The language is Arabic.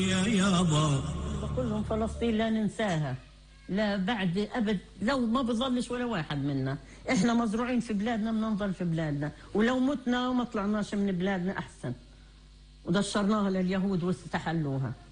يا يابا بقول لهم فلسطين لا ننساها، لا بعد أبد، لو ما بظلش ولا واحد منا. إحنا مزروعين في بلادنا، بدنا نضل في بلادنا، ولو متنا وما طلعناش من بلادنا أحسن. ودشرناها لليهود واستحلوها.